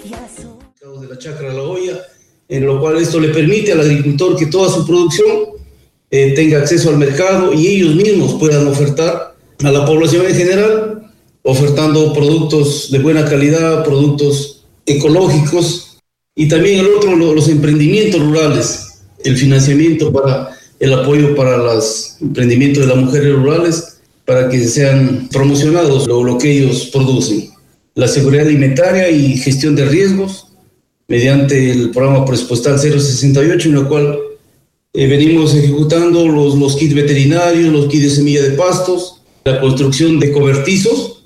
de la Chacra La Hoya, en lo cual esto le permite al agricultor que toda su producción tenga acceso al mercado y ellos mismos puedan ofertar a la población en general, ofertando productos de buena calidad, productos ecológicos, y también el otro, los emprendimientos rurales, el financiamiento para el apoyo para los emprendimientos de las mujeres rurales, para que sean promocionados lo que ellos producen. La seguridad alimentaria y gestión de riesgos, mediante el programa presupuestal 068, en el cual venimos ejecutando los kits veterinarios, los kits de semilla de pastos, la construcción de cobertizos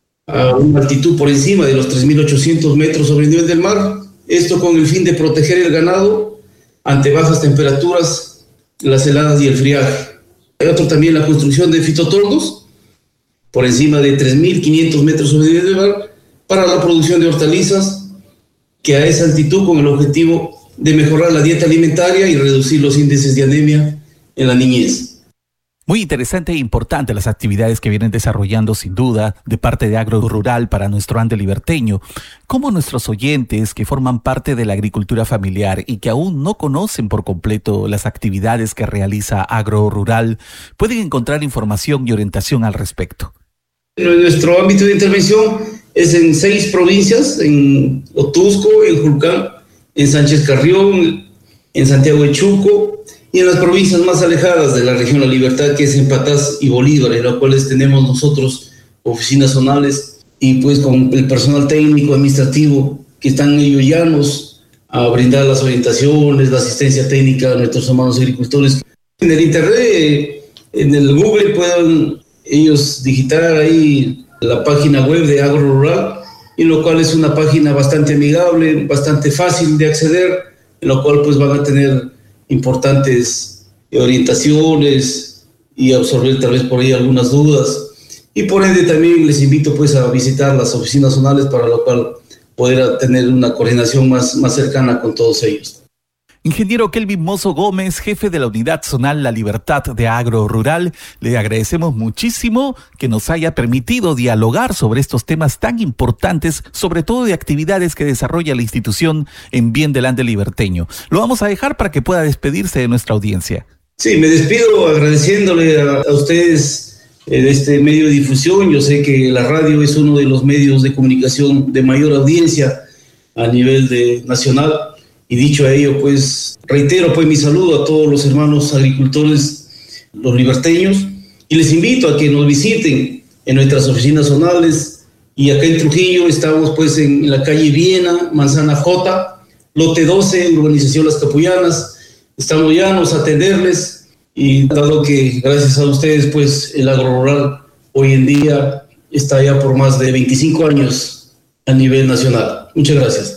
a una altitud por encima de los 3.800 metros sobre el nivel del mar, esto con el fin de proteger el ganado ante bajas temperaturas, las heladas y el friaje. Hay otro también, la construcción de fitotoldos por encima de 3.500 metros sobre el nivel del mar para la producción de hortalizas, que a esa altitud con el objetivo de mejorar la dieta alimentaria y reducir los índices de anemia en la niñez. Muy interesante e importante las actividades que vienen desarrollando sin duda de parte de Agro Rural para nuestro Ande Liberteño. ¿Cómo nuestros oyentes que forman parte de la agricultura familiar y que aún no conocen por completo las actividades que realiza Agro Rural pueden encontrar información y orientación al respecto? Nuestro ámbito de intervención es en 6 provincias, en Otusco, en Julcán, en Sánchez Carrión, en Santiago de Chuco y en las provincias más alejadas de la región La Libertad, que es en Patás y Bolívar, en las cuales tenemos nosotros oficinas zonales y pues con el personal técnico, administrativo, que están ellos llanos a brindar las orientaciones, la asistencia técnica a nuestros hermanos agricultores. En el internet, en el Google, pueden ellos digitar ahí la página web de Agro Rural, en lo cual es una página bastante amigable, bastante fácil de acceder, en lo cual pues van a tener importantes orientaciones y absorber tal vez por ahí algunas dudas. Y por ende también les invito pues a visitar las oficinas zonales, para lo cual poder tener una coordinación más cercana con todos ellos. Ingeniero Kelvin Mozo Gómez, jefe de la Unidad Zonal La Libertad de Agro Rural, le agradecemos muchísimo que nos haya permitido dialogar sobre estos temas tan importantes, sobre todo de actividades que desarrolla la institución en bien del Ande Liberteño. Lo vamos a dejar para que pueda despedirse de nuestra audiencia. Sí, me despido agradeciéndole a ustedes de este medio de difusión. Yo sé que la radio es uno de los medios de comunicación de mayor audiencia a nivel nacional. Y dicho a ello, pues reitero pues mi saludo a todos los hermanos agricultores, los liberteños, y les invito a que nos visiten en nuestras oficinas zonales. Y acá en Trujillo estamos pues en la calle Viena, Manzana J, lote 12, urbanización Las Capullanas. Estamos llanos a atenderles, y dado que gracias a ustedes pues el agro rural hoy en día está ya por más de 25 años a nivel nacional. Muchas gracias.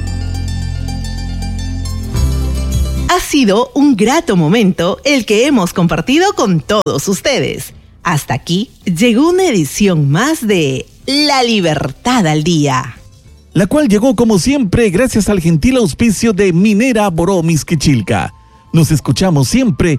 Ha sido un grato momento el que hemos compartido con todos ustedes. Hasta aquí llegó una edición más de La Libertad al Día, la cual llegó como siempre gracias al gentil auspicio de Minera Boró Mixquichilca. Nos escuchamos siempre